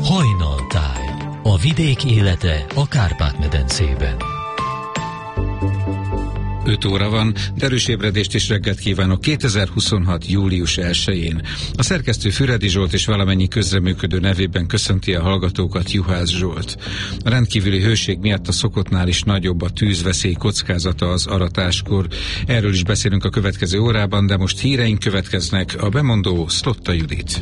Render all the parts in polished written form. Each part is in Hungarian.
Hajnaltáj. A vidék élete a Kárpát-medencében. 5 óra van, de erős ébredést és reggelt kívánok 2026. július 1-én. A szerkesztő Füredi Zsolt és valamennyi közreműködő nevében köszönti a hallgatókat Juhász Zsolt. A rendkívüli hőség miatt a szokottnál is nagyobb a tűzveszély kockázata az aratáskor. Erről is beszélünk a következő órában, de most híreink következnek. A bemondó Szlotta Judit.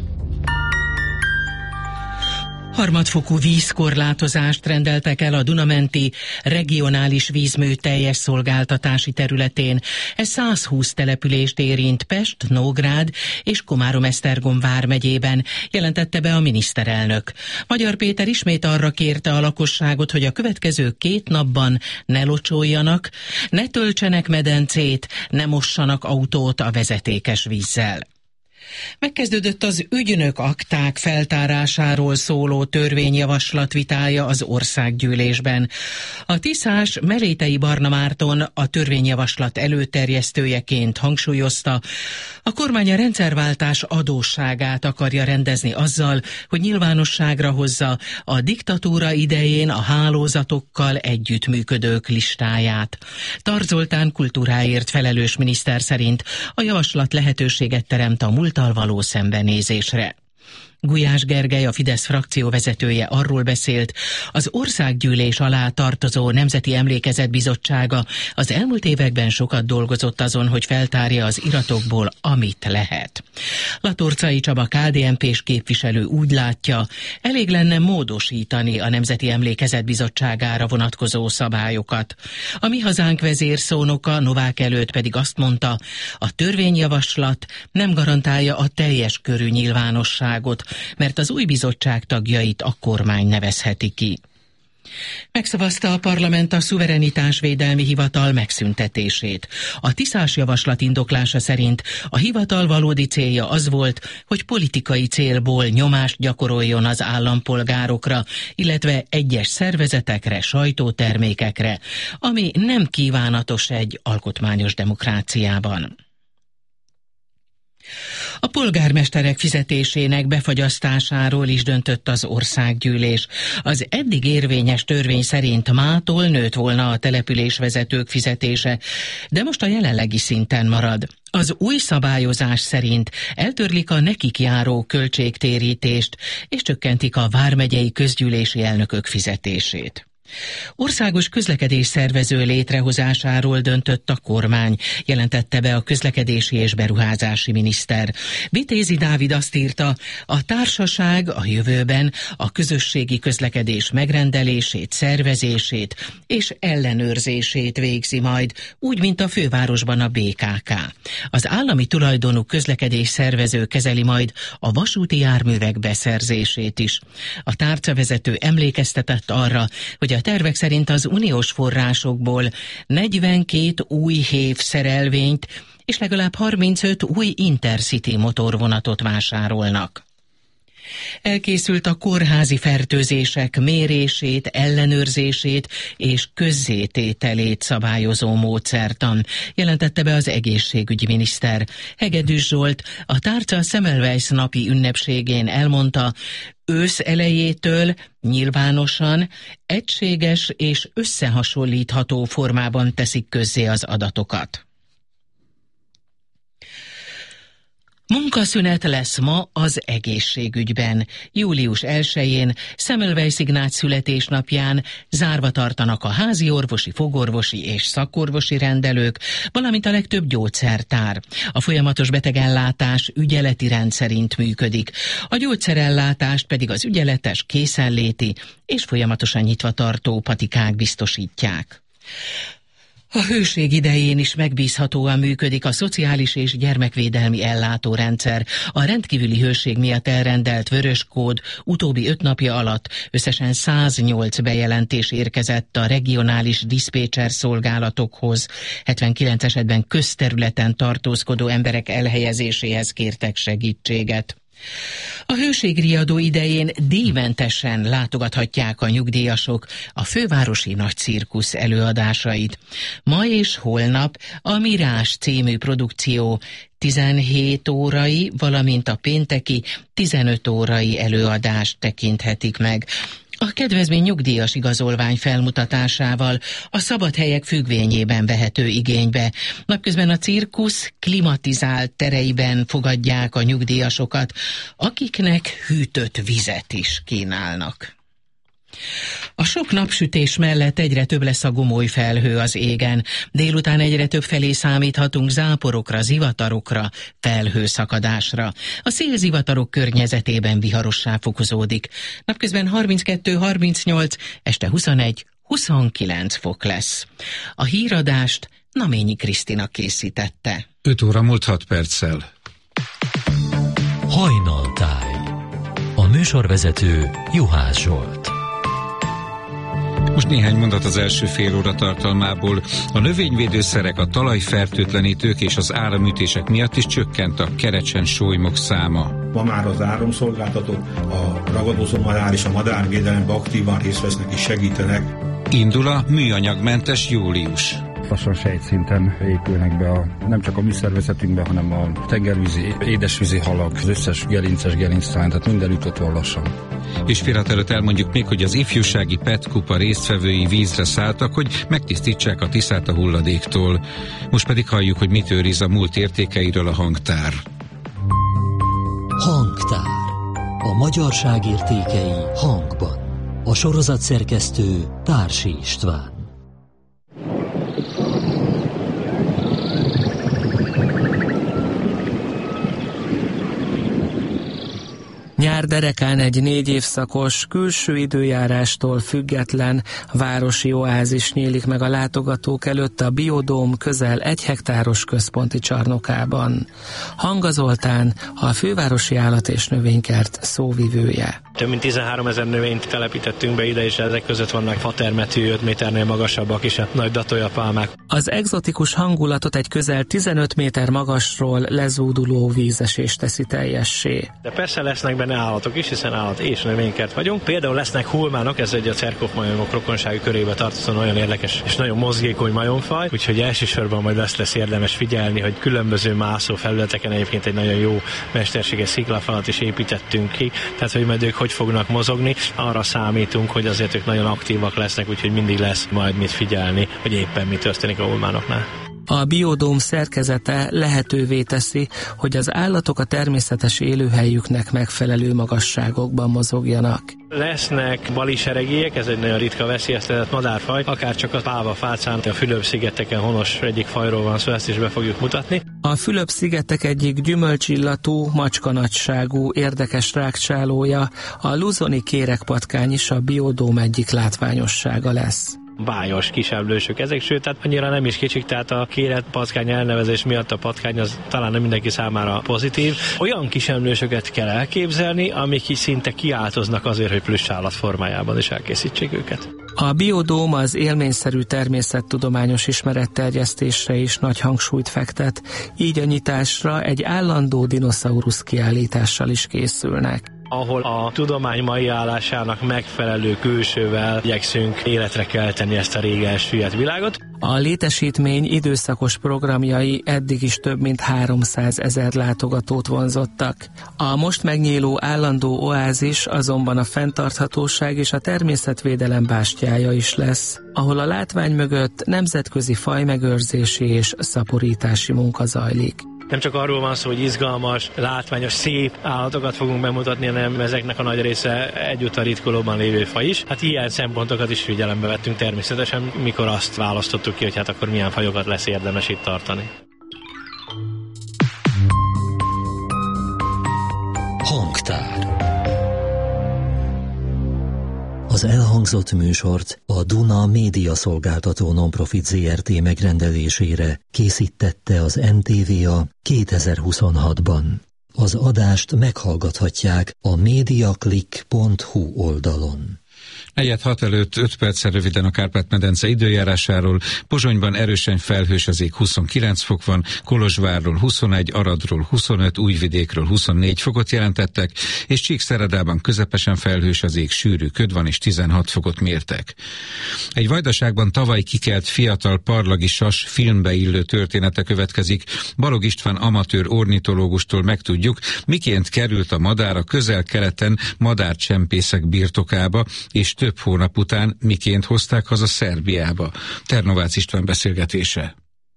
Harmadfokú vízkorlátozást rendeltek el a Duna-menti regionális vízmű teljes szolgáltatási területén. Ez 120 települést érint Pest, Nógrád és Komárom-Esztergom vármegyében, jelentette be a miniszterelnök. Magyar Péter ismét arra kérte a lakosságot, hogy a következő 2 napban ne locsoljanak, ne töltsenek medencét, ne mossanak autót a vezetékes vízzel. Megkezdődött az ügynök akták feltárásáról szóló törvényjavaslat vitája az országgyűlésben. A tiszás Melétei Barna Márton a törvényjavaslat előterjesztőjeként hangsúlyozta, a kormány a rendszerváltás adósságát akarja rendezni azzal, hogy nyilvánosságra hozza a diktatúra idején a hálózatokkal együttműködők listáját. Tarts Zoltán kultúráért felelős miniszter szerint a javaslat lehetőséget teremt a múlttal való szembenézésre. Gulyás Gergely, a Fidesz frakció vezetője arról beszélt, az országgyűlés alá tartozó Nemzeti Emlékezetbizottsága az elmúlt években sokat dolgozott azon, hogy feltárja az iratokból, amit lehet. Latorcai Csaba KDNP-s képviselő úgy látja, elég lenne módosítani a Nemzeti Emlékezetbizottságára vonatkozó szabályokat. A Mi Hazánk vezérszónoka Novák előtt pedig azt mondta, a törvényjavaslat nem garantálja a teljes körű nyilvánosságot, mert az új bizottság tagjait a kormány nevezheti ki. Megszavazta a parlament a szuverenitásvédelmi hivatal megszüntetését. A tiszás javaslat indoklása szerint a hivatal valódi célja az volt, hogy politikai célból nyomást gyakoroljon az állampolgárokra, illetve egyes szervezetekre, sajtótermékekre, ami nem kívánatos egy alkotmányos demokráciában. A polgármesterek fizetésének befagyasztásáról is döntött az országgyűlés. Az eddig érvényes törvény szerint mától nőtt volna a településvezetők fizetése, de most a jelenlegi szinten marad. Az új szabályozás szerint eltörlik a nekik járó költségtérítést, és csökkentik a vármegyei közgyűlési elnökök fizetését. Országos közlekedés szervező létrehozásáról döntött a kormány, jelentette be a közlekedési és beruházási miniszter. Vitézi Dávid azt írta, a társaság a jövőben a közösségi közlekedés megrendelését, szervezését és ellenőrzését végzi majd, úgy, mint a fővárosban a BKK. Az állami tulajdonú közlekedés szervező kezeli majd a vasúti járművek beszerzését is. A tárcavezető emlékeztetett arra, hogy a tervek szerint az uniós forrásokból 42 új hév szerelvényt és legalább 35 új Intercity motorvonatot vásárolnak. Elkészült a kórházi fertőzések mérését, ellenőrzését és közzétételét szabályozó módszertan, jelentette be az egészségügyi miniszter. Hegedűs Zsolt a Tárca Semmelweis napi ünnepségén elmondta, ősz elejétől nyilvánosan, egységes és összehasonlítható formában teszik közzé az adatokat. Munkaszünet lesz ma az egészségügyben. Július 1-én, Semmelweis Ignác születésnapján zárva tartanak a házi orvosi, fogorvosi és szakorvosi rendelők, valamint a legtöbb gyógyszertár. A folyamatos betegellátás ügyeleti rend szerint működik. A gyógyszerellátást pedig az ügyeletes, készenléti és folyamatosan nyitva tartó patikák biztosítják. A hőség idején is megbízhatóan működik a szociális és gyermekvédelmi ellátórendszer. A rendkívüli hőség miatt elrendelt vörös kód utóbbi 5 napja alatt összesen 108 bejelentés érkezett a regionális diszpécser szolgálatokhoz. 79 esetben közterületen tartózkodó emberek elhelyezéséhez kértek segítséget. A hőségriadó idején díjmentesen látogathatják a nyugdíjasok a fővárosi nagycirkusz előadásait. Ma és holnap a Mirás című produkció 17 órai, valamint a pénteki 15 órai előadást tekinthetik meg. A kedvezmény nyugdíjas igazolvány felmutatásával a szabadhelyek függvényében vehető igénybe. Napközben a cirkusz klimatizált tereiben fogadják a nyugdíjasokat, akiknek hűtött vizet is kínálnak. A sok napsütés mellett egyre több lesz a gomoly felhő az égen. Délután egyre több felé számíthatunk záporokra, zivatarokra, felhőszakadásra. A szélzivatarok környezetében viharossá fokozódik. Napközben 32-38, este 21-29 fok lesz. A híradást Naményi Krisztina készítette. 5 óra múlt 6 perccel. Hajnaltáj. A műsorvezető Juhász Zsolt. Most néhány mondat az első fél óra tartalmából. A növényvédőszerek, a talajfertőtlenítők és az áramütések miatt is csökkent a kerecsen-solymok száma. Ma már az áramszolgáltatók, a ragadozó madár és a madárvédelemben aktívan részt vesznek és segítenek. Indul a műanyagmentes július. Lassan sejtszinten épülnek be nem csak a mi szervezetünkbe, hanem a tengervízi, édesvízi halak, az összes gerinctán, tehát mindenütt ott van lassan. És félret előtt elmondjuk még, hogy az ifjúsági PET kupa résztvevői vízre szálltak, hogy megtisztítsák a Tiszát a hulladéktól. Most pedig halljuk, hogy mit őriz a múlt értékeiről a hangtár. Hangtár. A magyarság értékei hangban. A sorozat szerkesztő Társi István. Nyár derekán egy 4 évszakos, külső időjárástól független városi oázis nyílik meg a látogatók előtt a Biodóm közel 1 hektáros központi csarnokában. Hanga Zoltán, a fővárosi állat- és növénykert szóvivője. Több mint 13 000 növényt telepítettünk be ide, és ezek között vannak fatermetű, 5 méternél magasabbak is, a nagy datolyapálmák. Az egzotikus hangulatot egy közel 15 méter magasról lezúduló vízesés teszi teljessé. De persze lesznek benne állatok is, hiszen állat- és növénykert vagyunk. Például lesznek hulmánok, ez egy a cerkófmajomok rokonsági körébe tartozó nagyon érdekes és nagyon mozgékony majomfaj, úgyhogy elsősorban majd azt lesz érdemes figyelni, hogy különböző mászó felületeken egyébként egy nagyon jó mesterséges sziklafalat is építettünk ki, tehát hogy majd ők hogy fognak mozogni, arra számítunk, hogy azért ők nagyon aktívak lesznek, úgyhogy mindig lesz majd mit figyelni, hogy éppen mi történik a hulmánoknál. A Biodóm szerkezete lehetővé teszi, hogy az állatok a természetes élőhelyüknek megfelelő magasságokban mozogjanak. Lesznek baliseregélyek, ez egy nagyon ritka veszélyeztetett madárfaj, akár csak a Pálva-Fácán, a Fülöp-szigeteken honos egyik fajról van szó, ezt is be fogjuk mutatni. A Fülöp-szigetek egyik gyümölcsillatú, macskanagyságú, érdekes rákcsálója, a luzoni kérekpatkány is a Biodóm egyik látványossága lesz. Bájos kisemlősök ezek, sőt, tehát annyira nem is kicsik, tehát a kéretpatkány elnevezés miatt a patkány az talán nem mindenki számára pozitív. Olyan kisemlősöket kell elképzelni, amik szinte kiáltoznak azért, hogy plüssállat formájában is elkészítsék őket. A Biodóm az élményszerű természettudományos ismeretterjesztésre is nagy hangsúlyt fektet, így a nyitásra egy állandó dinoszaurusz kiállítással is készülnek. Ahol a tudomány mai állásának megfelelő külsővel igyekszünk életre kelteni ezt a régen elsüllyedt világot. A létesítmény időszakos programjai eddig is több mint 300 000 látogatót vonzottak. A most megnyíló állandó oázis azonban a fenntarthatóság és a természetvédelem bástyája is lesz, ahol a látvány mögött nemzetközi fajmegőrzési és szaporítási munka zajlik. Nem csak arról van szó, hogy izgalmas, látványos, szép állatokat fogunk bemutatni, hanem ezeknek a nagy része egyúttal ritkulóban lévő faj is. Hát ilyen szempontokat is figyelembe vettünk természetesen, mikor azt választottuk ki, hogy hát akkor milyen fajokat lesz érdemes itt tartani. Hangtár. Az elhangzott műsort a Duna Média Szolgáltató Nonprofit Zrt. Megrendelésére készítette az NTVA 2026-ban. Az adást meghallgathatják a mediaclick.hu oldalon. 4:06 előtt 5 perccel röviden a Kárpát-medence időjárásáról. Pozsonyban erősen felhős az ég, 29 fok van, Kolozsvárról 21, Aradról 25, Újvidékről 24 fokot jelentettek, és Csíkszeredában közepesen felhős az ég, sűrű köd van, és 16 fokot mértek. Egy Vajdaságban tavaly kikelt fiatal parlagi sas filmbe illő története következik. Balog István amatőr ornitológustól megtudjuk, miként került a madár a Közel-Keleten madárcsempészek birtokába, és több hónap után miként hozták haza Szerbiába. Ternovácz István beszélgetése.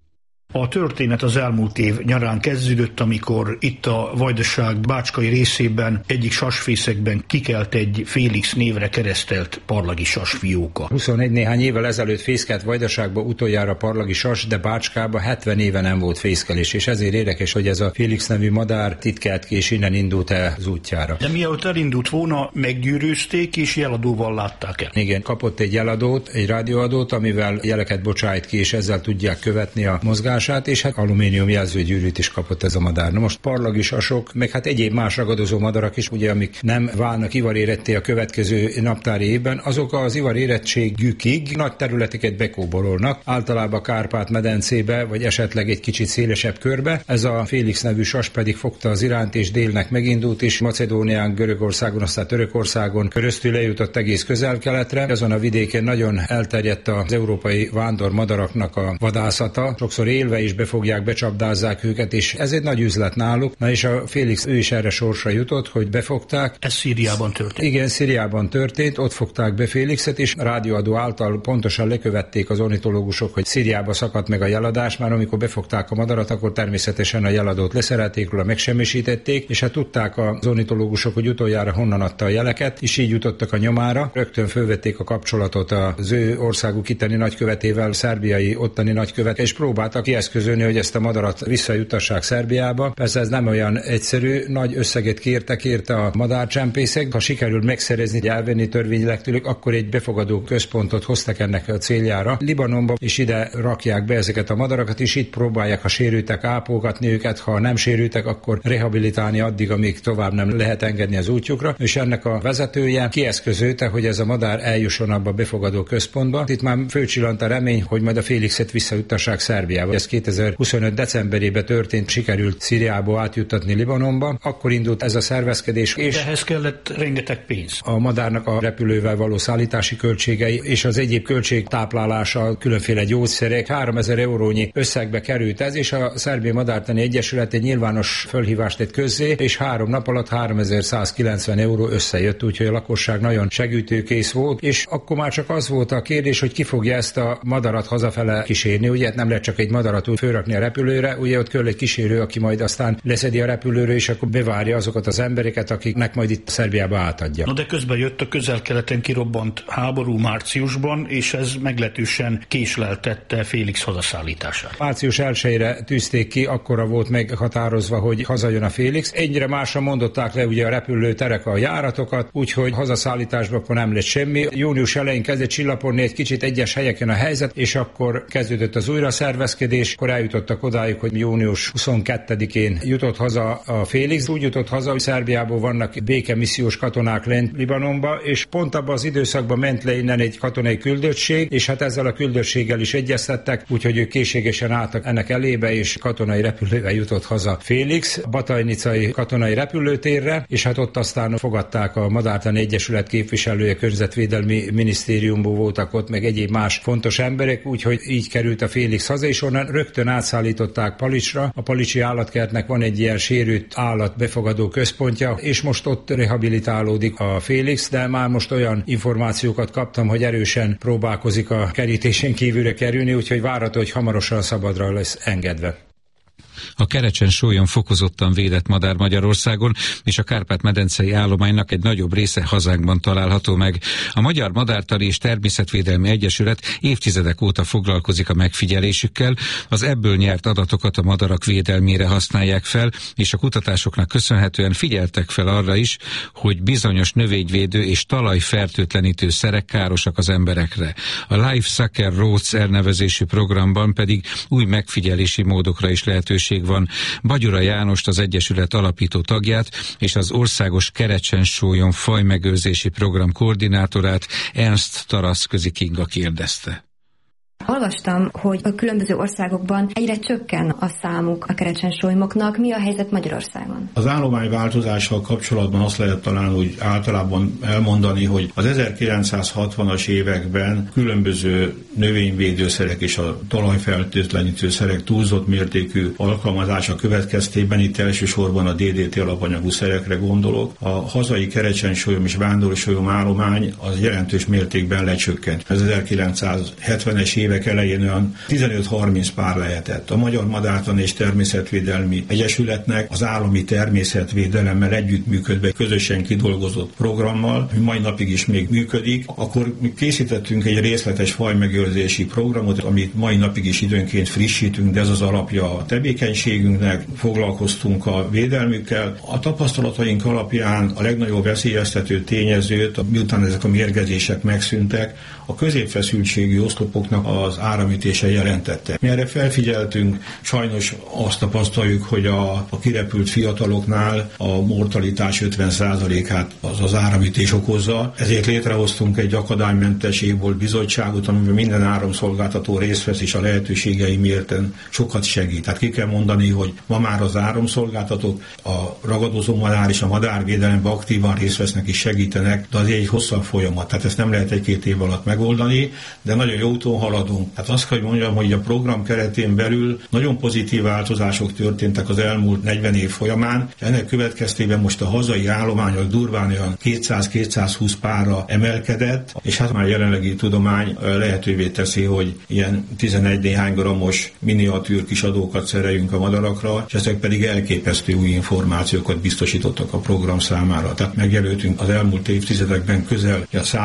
A történet az elmúlt év nyarán kezdődött, amikor itt a Vajdaság bácskai részében egyik sasfészekben kikelt egy Félix névre keresztelt parlagi sasfióka. 21 néhány évvel ezelőtt fészkelt Vajdaságba utoljára parlagi sas, de Bácskába 70 éve nem volt fészkelés, és ezért érdekes, hogy ez a Félix nevű madár itt kelt ki, és innen indult el az útjára. De mielőtt elindult volna, meggyűrűzték és jeladóval látták el. Igen, kapott egy jeladót, egy rádióadót, amivel jeleket bocsájt ki, és ezzel tudják követni a mozgást, és hát alumínium jelzőgyűrűt is kapott ez a madár. Na most parlagi sasok, meg hát egyéb más ragadozó madarak is, ugye, amik nem válnak ivaréretté a következő naptári évben, azok az ivarérettségükig nagy területeket bekóborolnak, általában Kárpát-medencébe, vagy esetleg egy kicsit szélesebb körbe. Ez a Félix nevű sas pedig fogta az iránt, és délnek megindult is, Macedónián, Görögországon, aztán Törökországon keresztül lejutott egész Közel-Keletre. Ezen a vidéken nagyon elterjedt az európai vándormadaraknak a vadászata, sokszor élve is befogják, becsapdázzák őket, és ez egy nagy üzlet náluk. Na és a Félix ő is erre sorsra jutott, hogy befogták. Ez Szíriában történt. Igen, Szíriában történt, ott fogták be Félixet, és rádióadó által pontosan lekövették az ornitológusok, hogy Szíriába szakadt meg a jeladás, már amikor befogták a madarat, akkor természetesen a jeladót leszerelték róla, megsemmisítették, és hát tudták az ornitológusok, hogy utoljára honnan adta a jeleket, és így jutottak a nyomára. Rögtön fölvették a kapcsolatot az ő országuk itteni nagykövetével, szerbiai ottani nagykövet, és próbáltak kieszközölni, hogy ezt a madarat visszajutassák Szerbiába. Persze ez nem olyan egyszerű, nagy összeget kérte a madárcsempészek. Ha sikerül megszerezni, elvenni törvényileg tőlük, akkor egy befogadó központot hoztak ennek a céljára Libanonba, és ide rakják be ezeket a madarakat, és itt próbálják, ha sérültek, ápolgatni őket, ha nem sérültek, akkor rehabilitálni addig, amíg tovább nem lehet engedni az útjukra. És ennek a vezetője kieszközölte, hogy ez a madár eljusson abba a befogadó központba. Itt már fölcsillant a remény, hogy majd a Félixet visszajutassák Szerbiába. Ez 2025. decemberében történt, sikerült Szíriából átjuttatni Libanonba. Akkor indult ez a szervezkedés, és ehhez kellett rengeteg pénz. A madárnak a repülővel való szállítási költségei és az egyéb költség táplálása, különféle gyógyszerek, 3000 eurónyi összegbe került ez, és a Szerbia Madártani Egyesület egy nyilvános fölhívást tett közzé, és 3 nap alatt 3190 euró összejött, úgyhogy a lakosság nagyon segítőkész volt, és akkor már csak az volt a kérdés, hogy ki fogja ezt a madarat hazafele kísérni, ugye nem lehet csak egy madarat úgy fölrakni a repülőre, ugye ott kell egy kísérő, aki majd aztán leszedi a repülőre, és akkor bevárja azokat az embereket, akiknek majd itt Szerbiába átadja. No, de közben jött a Közel-Keleten kirobbant háború márciusban, és ez meglehetősen késleltette Félix hazaszállítását. Március 1-re tűzték ki, akkora volt meghatározva, hogy hazajön a Félix. Egyre másra mondották le ugye a repülőterek a járatokat, úgyhogy hazaszállításban akkor nem lett semmi. Június elején kezdett csillapodni egy kicsit egyes helyeken a helyzet, és akkor kezdődött az újraszervezkedés, akkor eljutottak odáig, hogy június 22-én jutott haza a Félix. Úgy jutott haza, hogy Szerbiából vannak békemissziós katonák lent Libanonba, és pont abban az időszakban ment le innen egy katonai küldöttség, és hát ezzel a küldöttséggel is egyeztettek, úgyhogy ők készségesen álltak ennek elébe, és katonai repülővel jutott haza Félix, Batajnicai katonai repülőtérre, és hát ott aztán fogadták a Madártani Egyesület képviselője, környezetvédelmi minisztériumból voltak ott, meg egyéb más fontos emberek, úgyhogy így került a Félix haza, és onnan rögtön átszállították Palicsra. A palicsi állatkertnek van egy ilyen sérült állat befogadó központja, és most ott rehabilitálódik a Félix, de már most olyan információkat kaptam, hogy erősen próbálkozik a kerítésen kívülre kerülni, úgyhogy várható, hogy hamarosan szabadra lesz engedve. A Kerecsen-sólyon fokozottan védett madár Magyarországon, és a Kárpát-medencei állománynak egy nagyobb része hazánkban található meg. A Magyar Madártani és Természetvédelmi Egyesület évtizedek óta foglalkozik a megfigyelésükkel, az ebből nyert adatokat a madarak védelmére használják fel, és a kutatásoknak köszönhetően figyeltek fel arra is, hogy bizonyos növényvédő és talajfertőtlenítő szerek károsak az emberekre. A Life Sucker Roads elnevezésű programban pedig új megfigyelési módokra is lehetőség lehetőség van. Bagyura Jánost, az Egyesület alapító tagját és az Országos Kerecsensólyom fajmegőrzési program koordinátorát, Ernst Taraszközi Kinga kérdezte. Olvastam, hogy a különböző országokban egyre csökken a számuk a kerecsensólymoknak. Mi a helyzet Magyarországon? Az állományváltozással kapcsolatban azt lehet talán úgy általában elmondani, hogy az 1960-as években különböző növényvédőszerek és a talajfertőtlenítőszerek túlzott mértékű alkalmazása következtében, itt elsősorban a DDT alapanyagú szerekre gondolok, a hazai kerecsensólyom és vándorsolyom állomány az jelentős mértékben lecsökkent. Az 1970-es évek elején olyan 15-30 pár lehetett. A Magyar Madártani és Természetvédelmi Egyesületnek az állami természetvédelemmel együttműködve közösen kidolgozott programmal, ami mai napig is még működik, akkor mi készítettünk egy részletes fajmegőrzési programot, amit mai napig is időnként frissítünk, de ez az alapja a tevékenységünknek, foglalkoztunk a védelmükkel. A tapasztalataink alapján a legnagyobb veszélyeztető tényezőt, miután ezek a mérgezések megszűntek, a középfeszültségű oszlopoknak az áramütése jelentette. Mi erre felfigyeltünk, sajnos azt tapasztaljuk, hogy a kirepült fiataloknál a mortalitás 50%-át az áramütés okozza, ezért létrehoztunk egy akadálymentes égbolt bizottságot, amiben minden áramszolgáltató részt vesz, és a lehetőségei mérten sokat segít. Tehát ki kell mondani, hogy ma már az áramszolgáltatók a ragadozó madár és a madárvédelemben aktívan részt vesznek és segítenek, de azért egy hosszabb folyamat, tehát ezt nem lehet egy-két év alatt megoldani, de nagyon jó úton haladunk. Hát azt kell, hogy mondjam, hogy a program keretén belül nagyon pozitív változások történtek az elmúlt 40 év folyamán. Ennek következtében most a hazai állományok durván olyan 200-220 párra emelkedett, és hát már a jelenlegi tudomány lehetővé teszi, hogy ilyen 11 néhány grammos miniatűr kis adókat szereljünk a madarakra, és ezek pedig elképesztő új információkat biztosítottak a program számára. Tehát megjelöltünk az elmúlt évtizedekben közel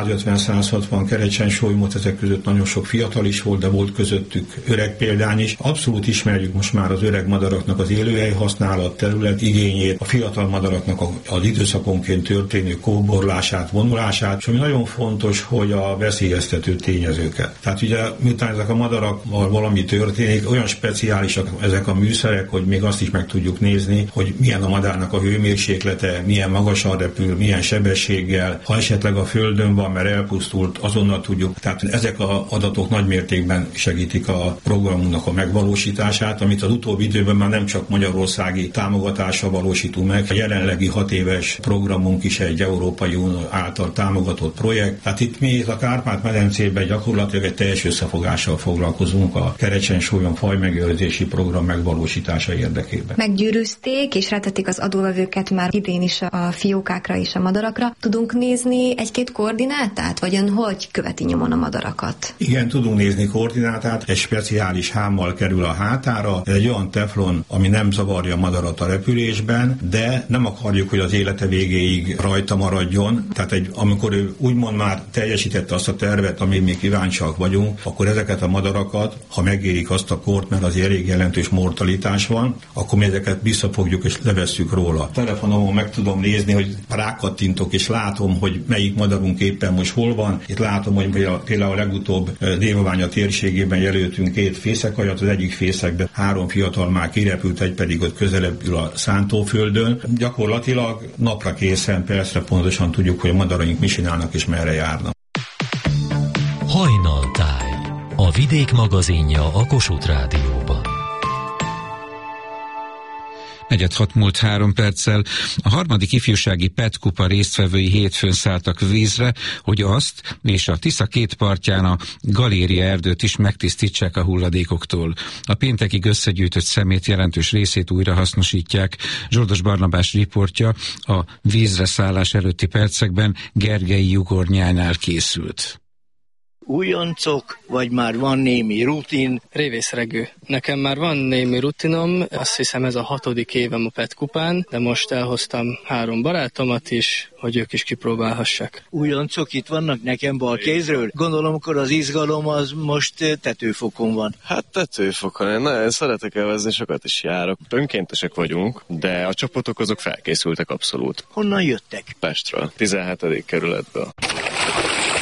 150-160 kerecsensólymot, ezek között nagyon sok fiatal is volt, de volt közöttük öreg példány is. Abszolút ismerjük most már az öreg madaraknak az élőhely használat, terület igényét, a fiatal madaraknak az időszakonként történő kóborlását, vonulását, és ami nagyon fontos, hogy a veszélyeztető tényezőket. Tehát ugye miután ezek a madarakkal valami történik, olyan speciálisak ezek a műszerek, hogy még azt is meg tudjuk nézni, hogy milyen a madárnak a hőmérséklete, milyen magasan repül, milyen sebességgel, ha esetleg a földön van, mert elpusztult, azonnal tudjuk. Tehát ezek az adatok nagy mértékben segítik a programunknak a megvalósítását, amit az utóbbi időben már nem csak magyarországi támogatással valósítunk meg. A jelenlegi 6 éves programunk is egy Európai Unió által támogatott projekt. Tehát itt mi a Kárpát-medencében gyakorlatilag egy teljes összefogással foglalkozunk a kerecsensólyom fajmegőrzési program megvalósítása érdekében. Meggyűrűzték és rátették az adóvevőket már idén is a fiókákra és a madarakra. Tudunk nézni egy-két koordinátát, vagy ön hogy követi nyomon a madarakat? Igen, tudunk nézni koordinátát, egy speciális hámmal kerül a hátára, ez egy olyan teflon, ami nem zavarja a madarat a repülésben, de nem akarjuk, hogy az élete végéig rajta maradjon. Tehát amikor ő úgymond már teljesítette azt a tervet, ami még kíváncsiak vagyunk, akkor ezeket a madarakat, ha megérik azt a kort, mert az elég jelentős mortalitás van, akkor mi ezeket visszafogjuk és levesszük róla. A telefonomon meg tudom nézni, hogy rákattintok és látom, hogy melyik madarunk éppen most hol van. Itt látom, hogy például a legutóbb Dévaványa térségében jelöltünk 2 fészekajat, az egyik fészekben 3 fiatal már kirepült, egy pedig ott közelebb ül a szántóföldön. Gyakorlatilag napra készen, persze pontosan tudjuk, hogy a madaraink mi csinálnak és merre járnak. Hajnaltáj, a Vidék magazinja a Kossuth Rádióban. 4:06 a 3. ifjúsági PET kupa résztvevői hétfőn szálltak vízre, hogy azt és a Tisza 2 partján a Galéria erdőt is megtisztítsák a hulladékoktól. A péntekig összegyűjtött szemét jelentős részét újra hasznosítják. Zsoldos Barnabás riportja a vízre szállás előtti percekben Gergely Jugornyánál készült. Újoncok, vagy már van némi rutin? Révészregő. Nekem már van némi rutinom, azt hiszem ez a 6. évem a PET kupán, de most elhoztam 3 barátomat is, hogy ők is kipróbálhassák. Újoncok itt vannak nekem bal kézről? Gondolom, akkor az izgalom az most tetőfokon van. Hát tetőfokon, én nagyon szeretek elvezni, sokat is járok. Önkéntesek vagyunk, de a csapatok azok felkészültek abszolút. Honnan jöttek? Pestről, 17. kerületből.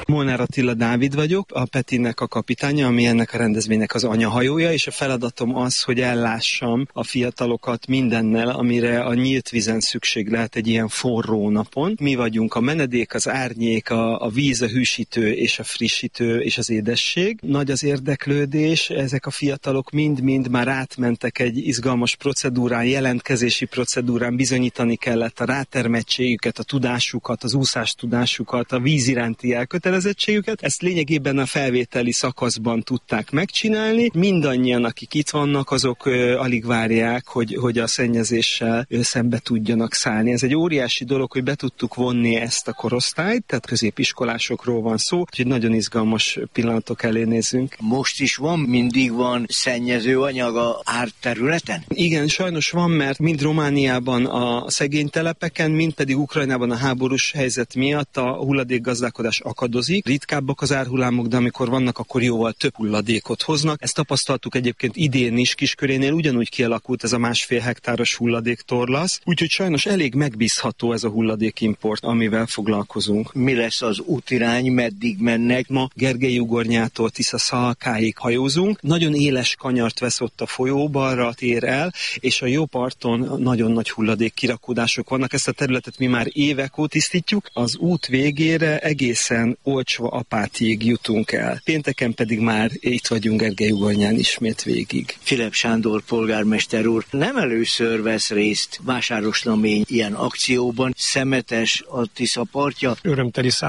Molnár Attila Dávid vagyok, a Petinek a kapitánya, ami ennek a rendezvénynek az anyahajója, és a feladatom az, hogy ellássam a fiatalokat mindennel, amire a nyílt vízen szükség lehet egy ilyen forró napon. Mi vagyunk a menedék, az árnyék, a víz, a hűsítő és a frissítő és az édesség. Nagy az érdeklődés, ezek a fiatalok mind-mind már átmentek egy izgalmas procedúrán, jelentkezési procedúrán, bizonyítani kellett a rátermettségüket, a tudásukat, az úszás tudásukat, a víz iránti elkötelezettségüket. Ezt lényegében a felvételi szakaszban tudták megcsinálni. Mindannyian, akik itt vannak, azok alig várják, hogy a szennyezéssel szembe tudjanak szállni. Ez egy óriási dolog, hogy be tudtuk vonni ezt a korosztályt, tehát középiskolásokról van szó, úgyhogy nagyon izgalmas pillanatok elé nézünk. Most is mindig van szennyező anyag a árterületen? Igen, sajnos van, mert mind Romániában a szegény telepeken, mind pedig Ukrajnában a háborús helyzet miatt a hulladékgazdálkodás akadozik. Ritkábbak az árhullámok, de amikor vannak, akkor jóval több hulladékot hoznak. Ezt tapasztaltuk egyébként idén is, Kiskörénél ugyanúgy kialakult ez a 1,5 hektáros hulladéktorlasz, úgyhogy sajnos elég megbízható ez a hulladékimport, amivel foglalkozunk. Mi lesz az útirány, meddig mennek? Ma Gergely-ugornyától Tisza-Szalkáig hajózunk. Nagyon éles kanyart vesz ott a folyó, balra tér el, és a jó parton nagyon nagy hulladék kirakódások vannak. Ezt a területet mi már évek óta tisztítjuk. Az út végére egészen Olcsva-Apátiig jutunk el. Pénteken pedig már itt vagyunk Gergely-ugornyán ismét végig. Filip Sándor polgármester úr nem először vesz részt Vásárosnamény ilyen akcióban. Szemetes a Tisza partja. Örömteli